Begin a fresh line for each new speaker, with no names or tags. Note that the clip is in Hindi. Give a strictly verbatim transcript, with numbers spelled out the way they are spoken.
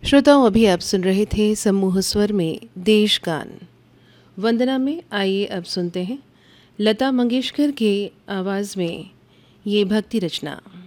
श्रोताओं, अभी आप सुन रहे थे समूह स्वर में देश गान। वंदना में आइए अब सुनते हैं लता मंगेशकर के आवाज़ में ये भक्ति रचना।